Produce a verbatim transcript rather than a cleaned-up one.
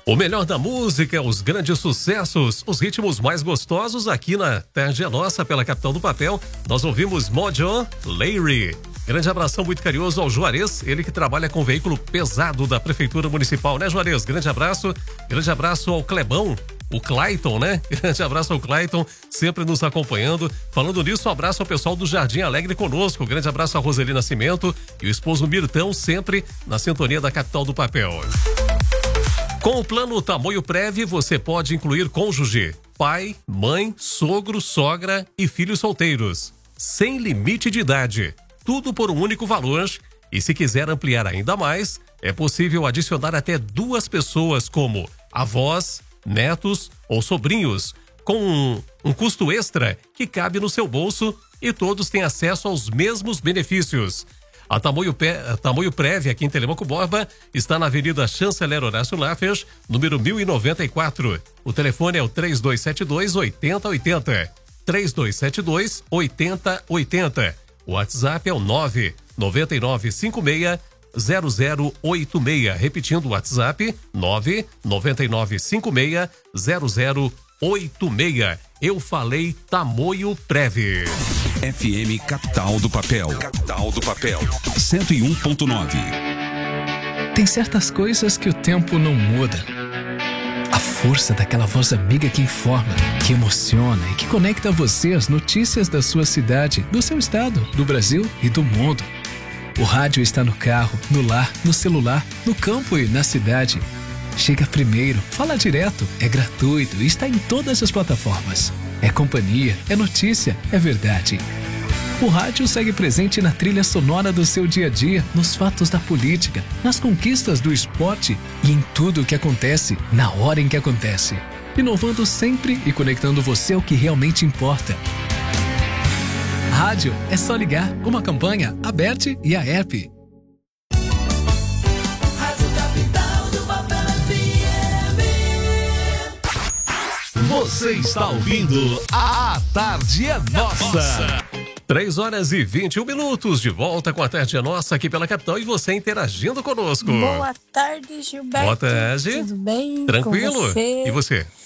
O melhor da música, os grandes sucessos, os ritmos mais gostosos aqui na Tarde é Nossa, pela capital do papel. Nós ouvimos Mojo Larry. Grande abração muito carinhoso ao Juarez, ele que trabalha com veículo pesado da Prefeitura Municipal, né, Juarez? Grande abraço. Grande abraço ao Clebão, o Clayton, né? Grande abraço ao Clayton, sempre nos acompanhando. Falando nisso, um abraço ao pessoal do Jardim Alegre conosco. Grande abraço a Roseli Nascimento e o esposo Mirtão, sempre na sintonia da capital do papel. Com o plano Tamoio Prev, você pode incluir cônjuge, pai, mãe, sogro, sogra e filhos solteiros. Sem limite de idade. Tudo por um único valor. E se quiser ampliar ainda mais, é possível adicionar até duas pessoas como avós, netos ou sobrinhos, com um, um custo extra que cabe no seu bolso e todos têm acesso aos mesmos benefícios. A Tamoio, Pe... a Tamoio Prev, aqui em Telemaco Borba, está na Avenida Chanceler Horácio Lafers, número mil e noventa e quatro. O telefone é o três dois sete dois, oito zero oito zero. três dois sete dois, oito zero oito zero. O WhatsApp é o nove nove nove cinco seis zero zero oito seis. Repetindo o WhatsApp, nove nove nove cinco seis zero zero oito seis. Eu falei Tamoio Prev. F M Capital do Papel. Capital do Papel. cento e um ponto nove. Tem certas coisas que o tempo não muda. A força daquela voz amiga que informa, que emociona e que conecta você às notícias da sua cidade, do seu estado, do Brasil e do mundo. O rádio está no carro, no lar, no celular, no campo e na cidade. Chega primeiro, fala direto, é gratuito e está em todas as plataformas. É companhia, é notícia, é verdade. O rádio segue presente na trilha sonora do seu dia a dia, nos fatos da política, nas conquistas do esporte e em tudo o que acontece, na hora em que acontece. Inovando sempre e conectando você ao que realmente importa. Rádio é só ligar, uma campanha aberta e a app. Você está ouvindo A Tarde é Nossa. três horas e vinte e um minutos, de volta com A Tarde é Nossa aqui pela capital e você interagindo conosco. Boa tarde, Gilberto. Boa tarde. Tudo bem? Tranquilo? Com você? E você?